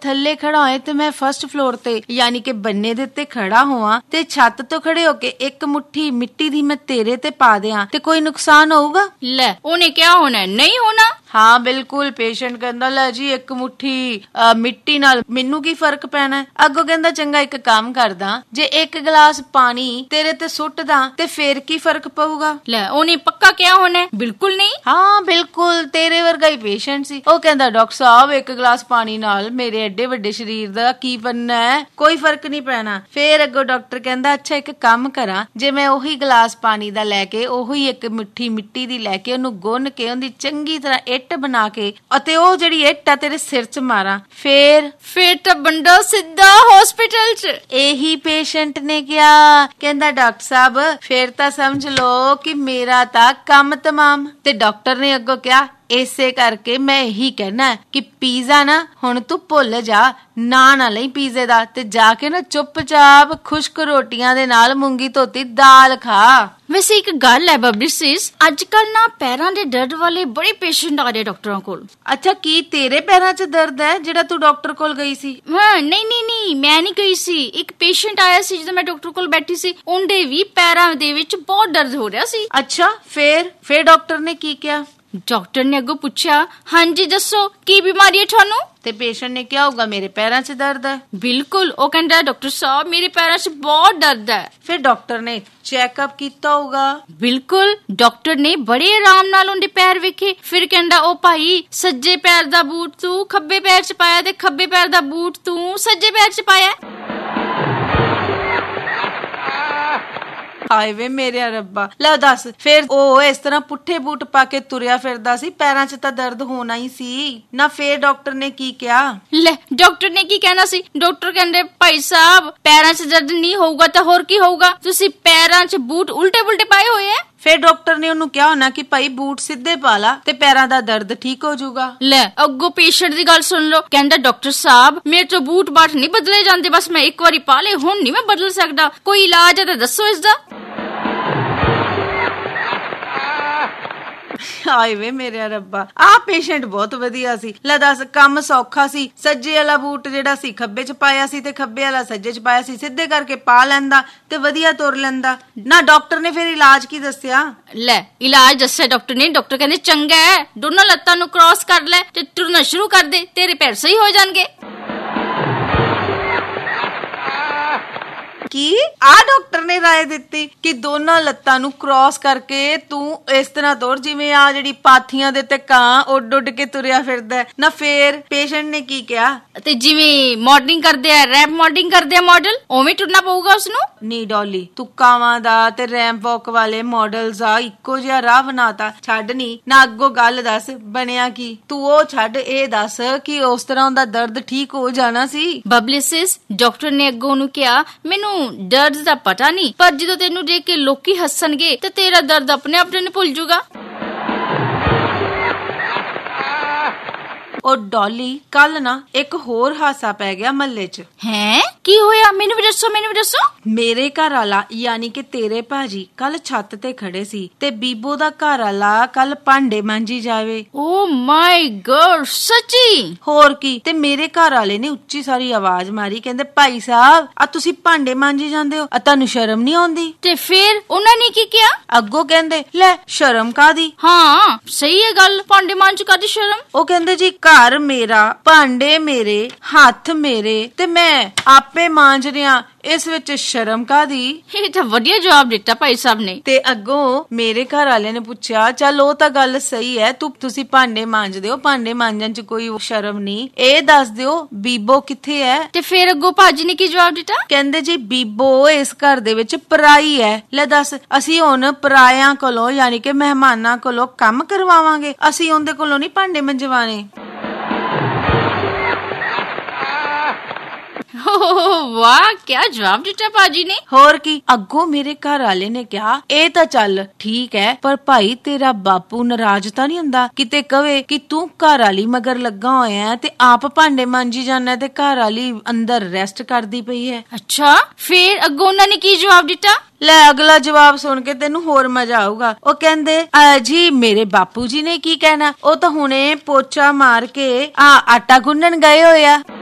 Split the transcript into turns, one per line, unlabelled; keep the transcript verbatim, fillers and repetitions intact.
ਥੱਲੇ ਖੜਾ ਹੋਏ ਤੇ ਮੈਂ ਫਸਟ ਫਲੋਰ ਤੇ ਯਾਨੀ ਕਿ ਬੰਨੇ ਦੇ ਉੱਤੇ ਖੜਾ ਹੋਵਾਂ ਤੇ ਛੱਤ ਤੋਂ ਖੜੇ ਹੋ ਕੇ ਇੱਕ ਮੁੱਠੀ ਮਿੱਟੀ ਦੀ ਮੈਂ ਤੇਰੇ ਤੇ ਪਾ ਦਿਆਂ ਤੇ ਕੋਈ ਨੁਕਸਾਨ ਹੋਊਗਾ?
ਲੈ ਉਹਨੇ ਕਿਆ ਹੋਣਾ, ਨਹੀਂ ਹੋਣਾ।
ਹਾਂ ਬਿਲਕੁਲ। ਪੇਸ਼ੈਂਟ ਕਹਿੰਦਾ ਲੈ ਜੀ ਇੱਕ ਮੁੱਠੀ ਮਿੱਟੀ ਨਾਲ ਮੈਨੂੰ ਕੀ ਫਰਕ ਪੈਣਾ? ਅੱਗੋਂ ਕਹਿੰਦਾ ਚੰਗਾ ਇੱਕ ਕੰਮ ਕਰਦਾ, ਜੇ ਇੱਕ ਗਲਾਸ ਪਾਣੀ ਤੇਰੇ ਤੇ ਸੁੱਟਦਾ ਤੇ ਫੇਰ ਕੀ ਫਰਕ ਪਊਗਾ?
ਲੈ ਉਹਨੇ ਪੱਕਾ ਕਿਆ ਹੋਣਾ, ਬਿਲਕੁਲ ਨਹੀਂ।
ਹਾਂ ਬਿਲਕੁਲ ਤੇਰੇ ਵਰਗਾ ਹੀ ਪੇਸ਼ੈਂਟ ਸੀ। ਉਹ ਕਹਿੰਦਾ ਡਾਕਟਰ ਸਾਹਿਬ ਇੱਕ ਗਲਾਸ ਪਾਣੀ ਨਾਲ ਮੇਰੇ ਐਡੇ ਵੱਡੇ ਸਰੀਰ ਦਾ ਕੀ ਬਣਨਾ ਹੈ, ਕੋਈ ਫਰਕ ਨਹੀਂ ਪੈਣਾ। ਫੇਰ ਅੱਗੋਂ ਡਾਕਟਰ ਕਹਿੰਦਾ ਅੱਛਾ ਇੱਕ ਕੰਮ ਕਰਾਂ, ਜੇ ਮੈਂ ਉਹੀ ਗਲਾਸ ਪਾਣੀ ਦਾ ਲੈ ਕੇ ਉਹੀ ਇੱਕ ਮੁੱਠੀ ਮਿੱਟੀ ਦੀ ਲੈ ਕੇ ਉਹਨੂੰ ਗੁੰਨ ਕੇ ਉਹਦੀ ਚੰਗੀ ਤਰ੍ਹਾਂ ਇੱਟ ਬਣਾ ਕੇ ਅਤੇ ਉਹ ਜਿਹੜੀ ਇੱਟ ਆ ਤੇਰੇ ਸਿਰ 'ਚ ਮਾਰਾਂ, ਫੇਰ
ਫੇਰ ਤਾਂ ਬੰਦਾ ਸਿੱਧਾ ਹੌਸਪੀਟਲ 'ਚ।
ਇਹੀ ਪੇਸ਼ੈਂਟ ਨੇ ਕਿਹਾ। ਕਹਿੰਦਾ ਡਾਕਟਰ ਸਾਹਿਬ ਫੇਰ ਤਾਂ ਸਮਝ ਲਓ ਕਿ ਮੇਰਾ ਤਾਂ ਕੰਮ ਤਮਾਮ। ਤੇ ਡਾਕਟਰ ਨੇ ਅੱਗੋਂ ਕਿਹਾ ਇਸੇ ਕਰਕੇ ਮੈਂ ਇਹੀ ਕਹਿਣਾ ਕਿ ਪੀਜ਼ਾ ਨਾ ਹੁਣ ਤੂੰ ਭੁੱਲ ਜਾ, ਨਾ ਨਾ ਲਈ ਪੀਜ਼ੇ ਦਾ, ਤੇ ਜਾ ਕੇ ਨਾ ਚੁੱਪਚਾਪ ਖੁਸ਼ਕ ਰੋਟੀਆਂ ਦੇ ਨਾਲ ਮੂੰਗੀ ਧੋਤੀ ਦਾਲ ਖਾ।
ਵੈਸੇ ਇੱਕ ਗੱਲ ਹੈ ਬਬਲੀ ਸਿਸ, ਅੱਜ ਕੱਲ ਨਾ ਪੈਰਾਂ ਦੇ ਦਰਦ ਵਾਲੇ ਬੜੇ ਪੇਸ਼ੈਂਟ ਆ ਰਹੇ ਡਾਕਟਰਾਂ ਕੋਲ।
ਅੱਛਾ ਕੀ ਤੇਰੇ ਪੈਰਾਂ 'ਚ ਦਰਦ ਹੈ ਜਿਹੜਾ ਤੂੰ ਡਾਕਟਰ ਕੋਲ ਗਈ ਸੀ?
ਹਾਂ ਨਹੀਂ ਨਹੀਂ ਨਹੀਂ ਮੈਂ ਨਹੀਂ ਗਈ ਸੀ, ਇੱਕ ਪੇਸ਼ੈਂਟ ਆਇਆ ਸੀ ਜਦੋਂ ਮੈਂ ਡਾਕਟਰ ਕੋਲ ਬੈਠੀ ਸੀ, ਉਹਦੇ ਵੀ ਪੈਰਾਂ ਦੇ ਵਿੱਚ ਬਹੁਤ ਦਰਦ ਹੋ ਰਿਹਾ ਸੀ।
ਅੱਛਾ ਫੇਰ ਫੇਰ ਡਾਕਟਰ ਨੇ ਕੀ ਕਿਹਾ?
ਡਾਕਟਰ ਨੇ ਅੱਗੋਂ ਪੁੱਛਿਆ ਹਾਂਜੀ ਦੱਸੋ ਕੀ ਬਿਮਾਰੀ ਹੈ ਤੁਹਾਨੂੰ?
ਤੇ ਪੇਸ਼ੈਂਟ ਨੇ ਕਿਹਾ ਹੋਊਗਾ ਮੇਰੇ ਪੈਰਾਂ 'ਚ ਦਰਦ ਹੈ।
ਬਿਲਕੁਲ। ਉਹ ਕਹਿੰਦਾ ਡਾਕਟਰ ਸਾਹਿਬ ਮੇਰੇ ਪੈਰਾਂ 'ਚ ਬਹੁਤ ਦਰਦ ਹੈ।
ਫਿਰ ਡਾਕਟਰ ਨੇ ਚੈੱਕਅਪ ਕੀਤਾ ਹੋਊਗਾ।
ਬਿਲਕੁਲ। ਡਾਕਟਰ ਨੇ ਬੜੇ ਆਰਾਮ ਨਾਲ ਉਹਦੇ ਪੈਰ ਵੇਖੇ, ਫਿਰ ਕਹਿੰਦਾ ਉਹ ਭਾਈ ਸੱਜੇ ਪੈਰ ਦਾ ਬੂਟ ਤੂੰ ਖੱਬੇ ਪੈਰ 'ਚ ਪਾਇਆ ਤੇ ਖੱਬੇ ਪੈਰ ਦਾ ਬੂਟ ਤੂੰ ਸੱਜੇ ਪੈਰ 'ਚ ਪਾਇਆ।
ਹਾਏ ਵੇ ਮੇਰੇ ਰੱਬਾ। ਲੈ ਦੱਸ ਫੇਰ ਉਹ ਇਸ ਤਰ੍ਹਾਂ ਪੁੱਠੇ ਬੂਟ ਪਾ ਕੇ ਤੁਰਿਆ ਫਿਰਦਾ ਸੀ, ਪੈਰਾਂ 'ਚ ਤਾਂ ਦਰਦ ਹੋਣਾ ਹੀ ਸੀ ਨਾ। ਫੇਰ ਡਾਕਟਰ ਨੇ ਕੀ ਕਿਹਾ?
ਲੈ ਡਾਕਟਰ ਨੇ ਕੀ ਕਹਿਣਾ ਸੀ? ਡਾਕਟਰ ਕਹਿੰਦੇ ਭਾਈ ਸਾਹਿਬ ਪੈਰਾਂ 'ਚ ਦਰਦ ਨਹੀਂ ਹੋਊਗਾ ਤਾਂ ਹੋਰ ਕੀ ਹੋਊਗਾ, ਤੁਸੀਂ ਪੈਰਾਂ 'ਚ ਬੂਟ ਉਲਟੇ ਪੁਲਟੇ ਪਾਏ ਹੋਏ ਐ।
ਫੇਰ ਡਾਕਟਰ ਨੇ ਉਹਨੂੰ ਕਿਹਾ ਹੋਣਾ ਕਿ ਭਾਈ ਬੂਟ ਸਿੱਧੇ ਪਾ ਲਾ ਤੇ ਪੈਰਾਂ ਦਾ ਦਰਦ ਠੀਕ ਹੋ ਜਾਊਗਾ।
ਲੈ ਅੱਗੋਂ ਪੇਸ਼ੈਂਟ ਦੀ ਗੱਲ ਸੁਣ ਲਓ। ਕਹਿੰਦਾ ਡਾਕਟਰ ਸਾਹਿਬ ਮੇਰੇ ਤੋਂ ਬੂਟ ਬਾਟ ਨਹੀਂ ਬਦਲੇ ਜਾਂਦੇ, ਬਸ ਮੈਂ ਇੱਕ ਵਾਰੀ ਪਾ ਲਏ, ਹੁਣ ਨਹੀਂ ਮੈਂ ਬਦਲ ਸਕਦਾ, ਕੋਈ ਇਲਾਜ ਹੈ ਤਾਂ ਦੱਸੋ ਇਸ ਦਾ।
ਹਾਏ ਵੇ ਮੇਰੇ ਰੱਬਾ। ਆਹ ਪੇਸ਼ੈਂਟ ਬਹੁਤ ਵਧੀਆ ਸੀ। ਲੈ ਦੱਸ ਕੰਮ ਸੌਖਾ ਸੀ, ਸੱਜੇ ਵਾਲਾ ਬੂਟ ਜਿਹੜਾ ਸੀ ਖੱਬੇ 'ਚ ਪਾਇਆ ਸੀ ਤੇ ਖੱਬੇ ਵਾਲਾ ਸੱਜੇ 'ਚ ਪਾਇਆ ਸੀ, ਸਿੱਧੇ ਕਰਕੇ ਪਾ ਲੈਂਦਾ ਤੇ ਵਧੀਆ ਤੁਰ ਲੈਂਦਾ ਨਾ। ਡਾਕਟਰ ਨੇ ਫਿਰ ਇਲਾਜ ਕੀ ਦੱਸਿਆ?
ਲੈ ਇਲਾਜ ਦੱਸਿਆ ਡਾਕਟਰ ਨੇ। ਡਾਕਟਰ ਕਹਿੰਦੇ ਚੰਗਾ ਹੈ ਦੋਨੋਂ ਲੱਤਾਂ ਨੂੰ ਕ੍ਰਾਸ ਕਰ ਲੈ ਤੇ ਤੁਰਨਾ ਸ਼ੁਰੂ ਕਰ ਦੇ, ਤੇਰੇ ਪੈਰ ਸਹੀ ਹੋ ਜਾਣਗੇ।
ਕੀ ਆ ਡਾਕਟਰ ਨੇ ਰਾਏ ਦਿੱਤੀ ਕਿ ਦੋਨਾਂ ਲੱਤਾਂ ਨੂੰ ਕ੍ਰਾਸ ਕਰਕੇ ਤੂੰ ਇਸ ਤਰ੍ਹਾਂ ਤੁਰ ਜਿਵੇਂ ਆ ਜਿਹੜੀ ਪਾਥੀਆਂ ਦੇ ਤੇ ਕਾਂ ਉੱਡ ਉੱਡ ਕੇ ਤੁਰਿਆ ਫਿਰਦਾ ਨਾ। ਫੇਰ ਪੇਸ਼ੈਂਟ ਨੇ ਕੀ ਕਿਹਾ?
ਤੇ ਜਿਵੇਂ ਮਾਡਲਿੰਗ ਕਰਦੇ ਆ, ਰੈਂਪ ਮਾਡਲਿੰਗ ਕਰਦੇ ਆ ਮਾਡਲ, ਉਵੇਂ ਟੁਰਨਾ ਪਊਗਾ ਉਸਨੂੰ।
ਨੀ ਡੋਲੀ ਤੂੰ ਕਾਵਾਂ ਦਾ ਤੇ ਰੈਂਪ ਵਾਕ ਵਾਲੇ ਮਾਡਲਸ ਆ ਇੱਕੋ ਜਿਹਾ ਰਾਹ ਬਣਾਤਾ। ਛੱਡ ਨੀ ਨਾ ਅੱਗੋਂ ਗੱਲ ਦੱਸ ਬਣਿਆ ਕੀ? ਤੂੰ ਉਹ ਛੱਡ, ਇਹ ਦੱਸ ਕਿ ਉਸ ਤਰ੍ਹਾਂ ਉਹਦਾ ਦਰਦ ਠੀਕ ਹੋ ਜਾਣਾ ਸੀ?
ਬਬਲੀ ਸਿਸ ਡਾਕਟਰ ਨੇ ਅੱਗੋਂ ਉਹਨੂੰ ਕਿਹਾ ਮੈਨੂੰ ਦਰਦ ਦਾ ਪਤਾ ਨਹੀਂ, ਪਰ ਜਦੋਂ ਤੈਨੂੰ ਦੇਖ ਕੇ ਲੋਕੀ ਹੱਸਣਗੇ ਤੇ ਤੇਰਾ ਦਰਦ ਆਪਣੇ ਆਪ ਨੂੰ ਭੁੱਲ ਜਾਊਗਾ।
ਉਹ ਡੋਲੀ ਕੱਲ ਨਾ ਇੱਕ ਹੋਰ ਹਾਸਾ ਪੈ ਗਿਆ ਮਹੱਲੇ 'ਚ।
ਹੈ ਕੀ ਹੋਇਆ? ਮੈਨੂੰ ਵੀ ਦੱਸੋ ਮੈਨੂੰ ਵੀ ਦੱਸੋ।
ਮੇਰੇ ਘਰ ਵਾਲਾ ਯਾਨੀ ਕਿ ਤੇਰੇ ਭਾਜੀ ਕੱਲ ਛੱਤ ਤੇ ਖੜੇ ਸੀ ਤੇ ਬੀਬੋ ਦਾ ਘਰ ਵਾਲਾ ਕੱਲ ਭਾਂਡੇ ਮਾਂਜੀ ਜਾਵੇ।
ਓ ਮਾਈ ਗॉड ਸੱਚੀ?
ਹੋਰ ਕੀ। ਤੇ ਮੇਰੇ ਘਰ ਵਾਲੇ ਨੇ ਉੱਚੀ ਸਾਰੀ ਆਵਾਜ਼ ਮਾਰੀ, ਕਹਿੰਦੇ ਭਾਈ ਸਾਹਿਬ ਆ ਤੁਸੀਂ ਭਾਂਡੇ ਮਾਂਜੀ ਜਾਂਦੇ ਹੋ, ਆ ਤੁਹਾਨੂੰ ਸ਼ਰਮ ਨਹੀਂ ਆਉਂਦੀ?
ਤੇ ਫਿਰ ਉਹਨਾਂ ਨੇ ਕੀ ਕਿਹਾ?
ਅੱਗੋਂ ਕਹਿੰਦੇ ਲੈ ਸ਼ਰਮ ਕਾਦੀ?
ਹਾਂ ਸਹੀ ਹੈ ਗੱਲ, ਭਾਂਡੇ ਮਾਂਜ ਕਾਦੀ ਸ਼ਰਮ?
ਉਹ ਕਹਿੰਦੇ ਜੀ ਘਰ ਮੇਰਾ, ਭਾਂਡੇ ਮੇਰੇ, ਹੱਥ ਮੇਰੇ ਤੇ ਮੈਂ ਆਪੇ ਮਾਂਜ ਰਿਆਂ, ਇਸ ਵਿੱਚ ਸ਼ਰਮ ਕਾਦੀ?
ਇਹ ਤਾਂ ਵਧੀਆ ਜਵਾਬ ਦਿੱਤਾ ਭਾਈ ਸਾਹਿਬ ਨੇ।
ਤੇ ਅੱਗੋਂ ਮੇਰੇ ਘਰ ਵਾਲੇ ਨੇ ਪੁੱਛਿਆ ਚੱਲ ਉਹ ਤਾਂ ਗੱਲ ਸਹੀ ਹੈ, ਤੂੰ ਤੁਸੀਂ ਭਾਂਡੇ ਮਾਂਜਦੇ ਹੋ, ਭਾਂਡੇ ਮਾਂਜਣ 'ਚ ਕੋਈ ਸ਼ਰਮ ਨਹੀਂ, ਇਹ ਦੱਸ ਦਿਓ ਬੀਬੋ ਕਿੱਥੇ ਹੈ?
ਤੇ ਫਿਰ ਅੱਗੋਂ ਭਾਜੀ ਨੇ ਕੀ ਜਵਾਬ ਦਿੱਤਾ? ਕਹਿੰਦੇ
ਜੀ ਬੀਬੋ ਇਸ ਘਰ ਦੇ ਵਿੱਚ ਪਰਾਈ ਹੈ। ਲੈ ਦੱਸ ਅਸੀਂ ਹੁਣ ਪਰਾਇਆਂ ਕੋਲੋਂ ਯਾਨੀ ਕਿ ਮਹਿਮਾਨਾਂ ਕੋਲੋਂ ਕੰਮ ਕਰਵਾਵਾਂਗੇ, ਅਸੀਂ ਉਹਦੇ ਕੋਲੋਂ ਨਹੀਂ ਭਾਂਡੇ ਮੰਜਵਾਣੇ।
ਵਾਹ ਕਿਆ ਜਵਾਬ ਦਿੱਤਾ ਭਾਜੀ ਨੇ।
ਹੋਰ ਕੀ। ਅੱਗੋਂ ਮੇਰੇ ਘਰ ਵਾਲੇ ਨੇ ਕਿਹਾ ਇਹ ਤਾਂ ਚੱਲ ਠੀਕ ਹੈ, ਪਰ ਭਾਈ ਤੇਰਾ ਬਾਪੂ ਨਾਰਾਜ਼ ਤਾਂ ਨਹੀਂ ਹੁੰਦਾ ਕਿਤੇ ਕਵੇ ਕਿ ਤੂੰ ਘਰ ਵਾਲੀ ਮਗਰ ਲੱਗਾ ਹੋਇਆ ਤੇ ਆਪ ਭਾਂਡੇ ਮਾਂਜੀ ਜਾਣਾ ਤੇ ਘਰ ਵਾਲੀ ਅੰਦਰ ਰੈਸਟ ਕਰਦੀ ਪਈ ਹੈ।
ਅੱਛਾ ਫਿਰ ਅੱਗੋਂ ਉਹਨਾਂ ਨੇ ਕੀ ਜਵਾਬ ਦਿੱਤਾ?
ਲੈ ਅਗਲਾ ਜਵਾਬ ਸੁਣ ਕੇ ਤੈਨੂੰ ਹੋਰ ਮਜ਼ਾ ਆਊਗਾ। ਉਹ ਕਹਿੰਦੇ ਜੀ ਮੇਰੇ ਬਾਪੂ ਜੀ ਨੇ ਕੀ ਕਹਿਣਾ, ਉਹ ਤਾਂ ਹੁਣੇ ਪੋਚਾ ਮਾਰ ਕੇ ਆ ਆਟਾ ਗੁੰਨਣ ਗਏ ਹੋਏ ਆ।